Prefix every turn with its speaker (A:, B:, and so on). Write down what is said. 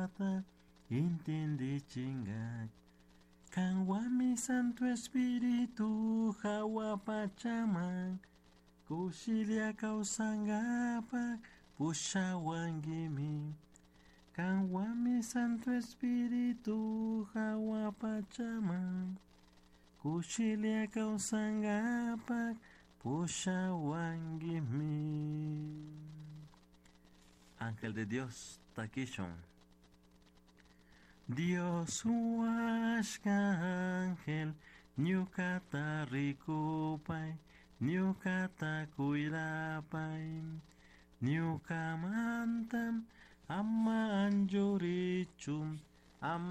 A: intindi chingay. Kang wami Santo Espiritu hawa pachamang kusilia kausangapa pushawangimi. Kang wami Santo Espiritu hawa pachamang kusilia kausangapa pushawangimi. Ángel de Dios, Takishon. Dios huashka ángel, nyukata rikupay, nyukata kuylapay, nyukamantam ama anjurichum, ama